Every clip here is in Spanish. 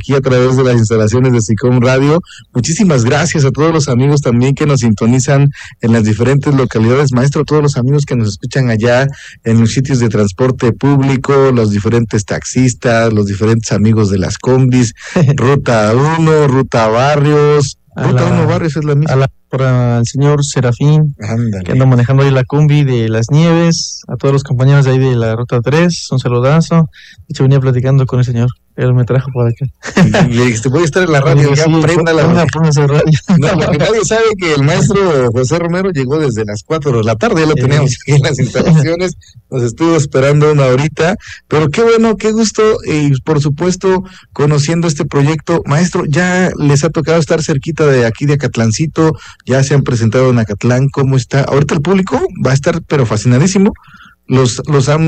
aquí a través de las instalaciones de SICOM Radio. Muchísimas gracias a todos los amigos también que nos sintonizan en las diferentes localidades. Maestro, a todos los amigos que nos escuchan allá en los sitios de transporte público, los diferentes taxistas, los diferentes amigos de las combis, Ruta 1, Ruta Barrios. Ruta 1 Barrios es la misma. Para el señor Serafín, Ándale, que anda manejando ahí la combi de Las Nieves, a todos los compañeros de ahí de la Ruta 3, un saludazo. De hecho, venía platicando con el señor, él me trajo por acá. Y le dijiste, voy a estar en la radio, ya prenda la radio. No, lo que nadie sabe que el maestro José Romero llegó desde las 4 de la tarde, ya lo teníamos aquí en las instalaciones, nos estuvo esperando una horita, pero qué bueno, qué gusto, y por supuesto, conociendo este proyecto. Maestro, ya les ha tocado estar cerquita de aquí de Acatlancito, ya se han presentado en Acatlán. ¿Cómo está? Ahorita el público va a estar pero fascinadísimo. Nos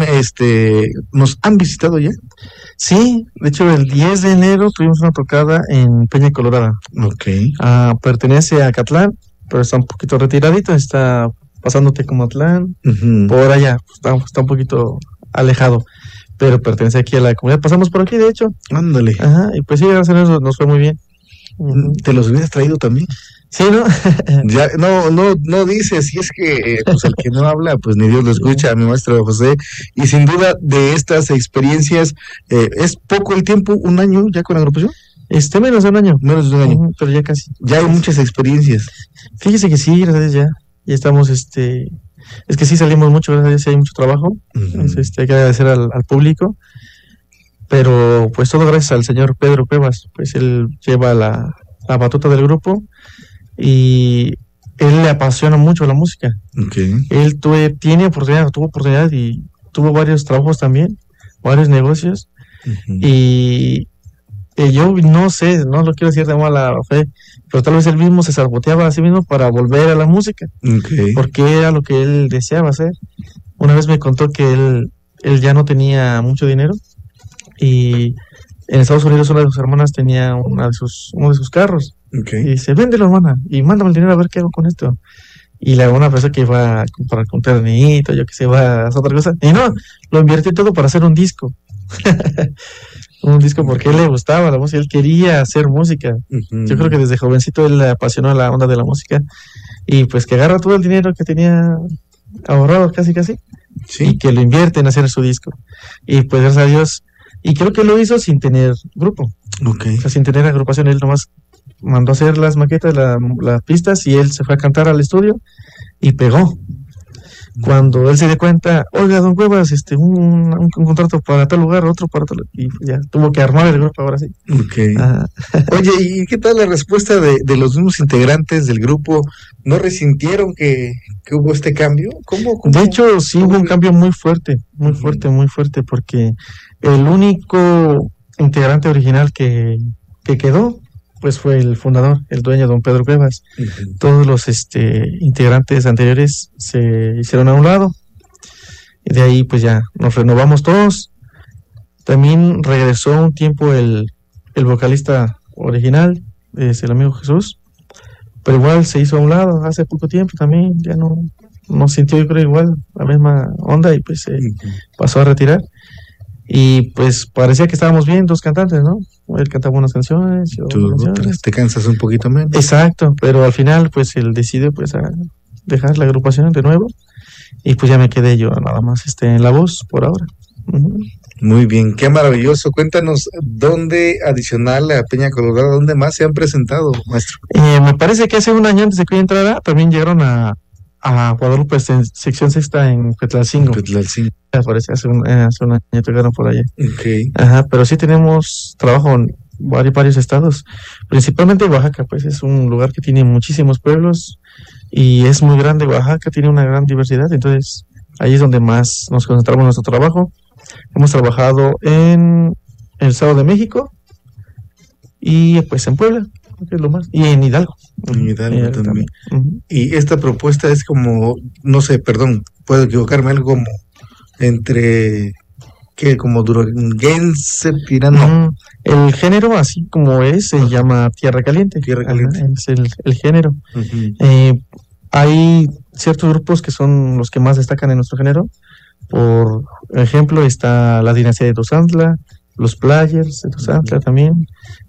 han visitado ya. Sí, de hecho el 10 de enero tuvimos una tocada en Peña Colorada. Okay. Pertenece a Acatlán, pero está un poquito retiradito, está pasando Tecamatlán, por allá, está un poquito alejado, pero pertenece aquí a la comunidad. Pasamos por aquí, de hecho. Ándale. Ajá, y pues sí, gracias a eso nos fue muy bien. ¿Te los hubieras traído también? Sí, ¿no? Ya, no dice, si es que pues el que no habla, pues ni Dios lo escucha, a mi maestro José. Y sin duda de estas experiencias, ¿es poco el tiempo, un año ya con la agrupación? Menos de un año. Menos de un año. Pero ya casi. Ya hay muchas experiencias. Fíjese que sí, gracias a Dios ya estamos, es que sí salimos mucho, gracias a Dios, sí hay mucho trabajo. Entonces, hay que agradecer al público. Pero pues todo gracias al señor Pedro Cuevas, pues él lleva la batuta del grupo y él le apasiona mucho la música. Okay. Él tuvo oportunidad y tuvo varios trabajos también, varios negocios. Y yo no sé, no lo quiero decir de mala fe, pero tal vez él mismo se saboteaba a sí mismo para volver a la música, porque era lo que él deseaba hacer. Una vez me contó que él ya no tenía mucho dinero y en Estados Unidos una de sus hermanas tenía uno de sus carros. Y dice, véndelo, hermana, y mándame el dinero a ver qué hago con esto. Y una persona que iba a comprar un ternito, yo que sé, va a hacer otra cosa. Y no, lo invirtió todo para hacer un disco. Un disco porque a él le gustaba la música, él quería hacer música. Yo creo que desde jovencito él le apasionó la onda de la música. Y pues que agarra todo el dinero que tenía ahorrado casi, ¿sí? Y que lo invierte en hacer su disco. Y pues gracias a Dios, y creo que lo hizo sin tener grupo. O sea, sin tener agrupación, él nomás mandó a hacer las maquetas, las pistas, y él se fue a cantar al estudio y pegó. Cuando él se dio cuenta, oiga, don Cuevas, un contrato para tal lugar, otro para tal, y ya tuvo que armar el grupo ahora sí. Oye, ¿y qué tal la respuesta de los mismos integrantes del grupo? ¿No resintieron que hubo este cambio? ¿Cómo? De hecho, sí hubo un cambio muy fuerte, porque el único integrante original que quedó, pues fue el fundador, el dueño, don Pedro Cuevas. Todos los integrantes anteriores se hicieron a un lado, y de ahí pues ya nos renovamos todos. También regresó un tiempo el vocalista original, es el amigo Jesús, pero igual se hizo a un lado hace poco tiempo también, ya no sintió, yo creo, igual la misma onda, y pues se pasó a retirar. Y pues parecía que estábamos bien, dos cantantes, ¿no? Él cantaba unas canciones, yo canciones. Te cansas un poquito menos. Exacto, pero al final pues él decide pues a dejar la agrupación de nuevo, y pues ya me quedé yo nada más en la voz por ahora. Muy bien, qué maravilloso. Cuéntanos, ¿dónde adicional a Peña Colorada, dónde más se han presentado, maestro? Me parece que hace un año antes de que yo entrara también llegaron a Guadalupe, en sección sexta en Petlalcingo. Me parece, hace un año tocaron por allá. Pero sí tenemos trabajo en varios estados, principalmente Oaxaca, pues es un lugar que tiene muchísimos pueblos y es muy grande. Oaxaca tiene una gran diversidad, entonces ahí es donde más nos concentramos en nuestro trabajo. Hemos trabajado en el Estado de México y pues en Puebla, que es lo más, y en Hidalgo. En Hidalgo también. Y esta propuesta es como, no sé, perdón, puedo equivocarme, algo como entre, ¿qué? Como duranguense, tirano. El género, así como se llama Tierra Caliente. Tierra Caliente. Es el género. Hay ciertos grupos que son los que más destacan en nuestro género. Por ejemplo, está la dinastía de Tozantla, los Players de Tozantla también,